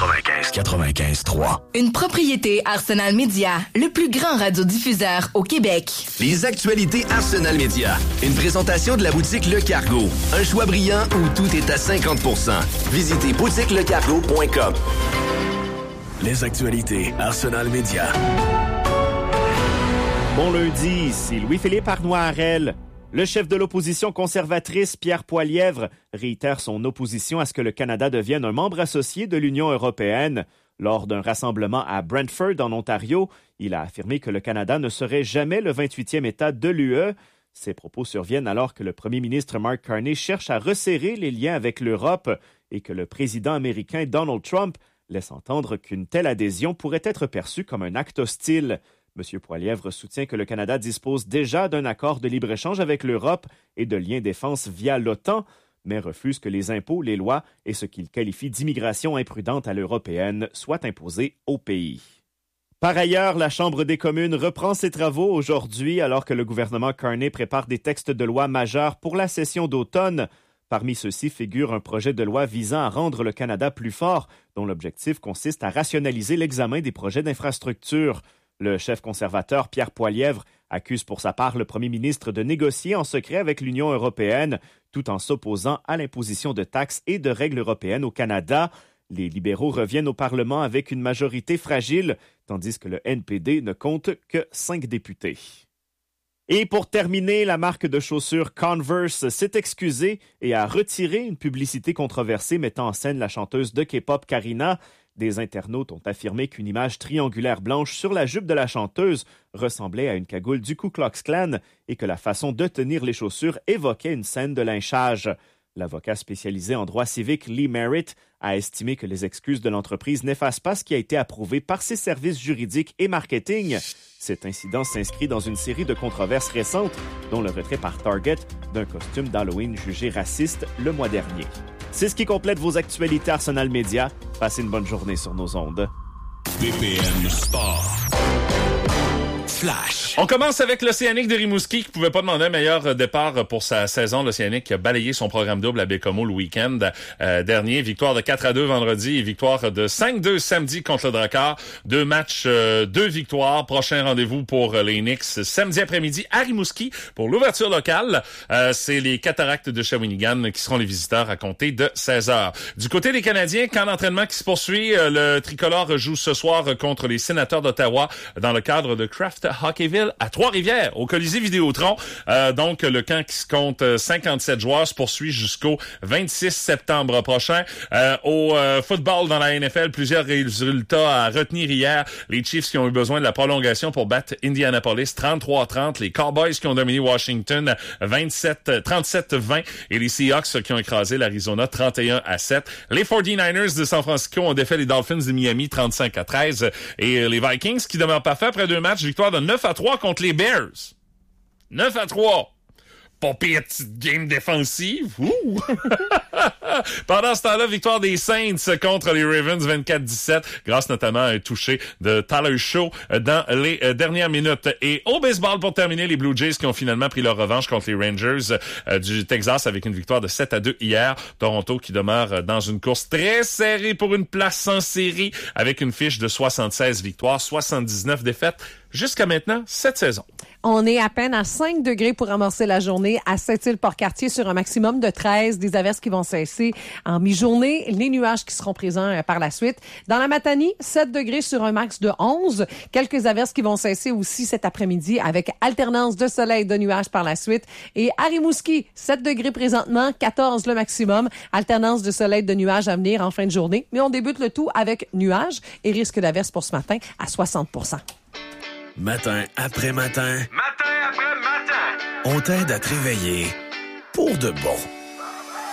95.3. Une propriété Arsenal Media, le plus grand radiodiffuseur au Québec. Les actualités Arsenal Media. Une présentation de la boutique Le Cargo. Un choix brillant où tout est à 50%. Visitez boutiquelecargo.com. Les actualités Arsenal Media. Bon lundi, ici Louis-Philippe Arnois-Harel. Le chef de l'opposition conservatrice, Pierre Poilievre, réitère son opposition à ce que le Canada devienne un membre associé de l'Union européenne. Lors d'un rassemblement à Brantford, en Ontario, il a affirmé que le Canada ne serait jamais le 28e État de l'UE. Ces propos surviennent alors que le premier ministre Mark Carney cherche à resserrer les liens avec l'Europe et que le président américain Donald Trump laisse entendre qu'une telle adhésion pourrait être perçue comme un acte hostile. M. Poilievre soutient que le Canada dispose déjà d'un accord de libre-échange avec l'Europe et de liens défense via l'OTAN, mais refuse que les impôts, les lois et ce qu'il qualifie d'immigration imprudente à l'européenne soient imposés au pays. Par ailleurs, la Chambre des communes reprend ses travaux aujourd'hui alors que le gouvernement Carney prépare des textes de loi majeurs pour la session d'automne. Parmi ceux-ci figure un projet de loi visant à rendre le Canada plus fort, dont l'objectif consiste à rationaliser l'examen des projets d'infrastructure. Le chef conservateur Pierre Poilievre accuse pour sa part le premier ministre de négocier en secret avec l'Union européenne, tout en s'opposant à l'imposition de taxes et de règles européennes au Canada. Les libéraux reviennent au Parlement avec une majorité fragile, tandis que le NPD ne compte que 5 députés. Et pour terminer, la marque de chaussures Converse s'est excusée et a retiré une publicité controversée mettant en scène la chanteuse de K-pop Karina. Des internautes ont affirmé qu'une image triangulaire blanche sur la jupe de la chanteuse ressemblait à une cagoule du Ku Klux Klan et que la façon de tenir les chaussures évoquait une scène de lynchage. L'avocat spécialisé en droit civique Lee Merritt a estimé que les excuses de l'entreprise n'effacent pas ce qui a été approuvé par ses services juridiques et marketing. Cet incident s'inscrit dans une série de controverses récentes, dont le retrait par Target d'un costume d'Halloween jugé raciste le mois dernier. C'est ce qui complète vos actualités Arsenal Media. Passez une bonne journée sur nos ondes. BPM Sport. Flash. On commence avec l'Océanic de Rimouski qui pouvait pas demander un meilleur départ pour sa saison. L'Océanic qui a balayé son programme double à Bécomo le week-end dernier. Victoire de 4-2 vendredi et victoire de 5-2 samedi contre le Drakkar. 2 matchs, 2 victoires. Prochain rendez-vous pour les Knicks samedi après-midi à Rimouski pour l'ouverture locale. C'est les Cataractes de Shawinigan qui seront les visiteurs à compter de 16h. Du côté des Canadiens, camp d'entraînement qui se poursuit. Le tricolore joue ce soir contre les Sénateurs d'Ottawa dans le cadre de Kraft Hockeyville à Trois-Rivières, au Colisée Vidéotron. Donc, le camp qui se compte 57 joueurs se poursuit jusqu'au 26 septembre prochain. Au football dans la NFL, plusieurs résultats à retenir hier. Les Chiefs qui ont eu besoin de la prolongation pour battre Indianapolis 33-30. Les Cowboys qui ont dominé Washington 37-20. Et les Seahawks qui ont écrasé l'Arizona 31-7. Les 49ers de San Francisco ont défait les Dolphins de Miami 35-13. Et les Vikings qui demeurent parfaits après 2 matchs, victoire de 9-3 contre les Bears. 9-3. Pas pire petite game défensive. Ouh. Pendant ce temps-là, victoire des Saints contre les Ravens 24-17, grâce notamment à un touché de Tyler Shaw dans les dernières minutes. Et au baseball, pour terminer, les Blue Jays qui ont finalement pris leur revanche contre les Rangers du Texas avec une victoire de 7-2 hier. Toronto qui demeure dans une course très serrée pour une place en série avec une fiche de 76 victoires, 79 défaites jusqu'à maintenant cette saison. On est à peine à 5 degrés pour amorcer la journée à Sept-Îles-Port-Cartier sur un maximum de 13. Des averses qui vont cesser en mi-journée. Les nuages qui seront présents par la suite. Dans la Matanie, 7 degrés sur un max de 11. Quelques averses qui vont cesser aussi cet après-midi avec alternance de soleil et de nuages par la suite. Et à Rimouski, 7 degrés présentement, 14 le maximum. Alternance de soleil et de nuages à venir en fin de journée. Mais on débute le tout avec nuages et risque d'averses pour ce matin à 60%. Matin après matin. Matin après matin. On t'aide à te réveiller pour de bon.